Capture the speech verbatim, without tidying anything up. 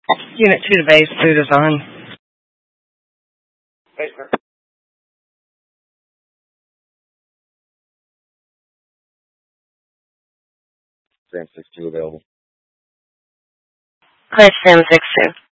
Unit two to base, two design. Base, sir. Sim six two available. Cliff Sim six two.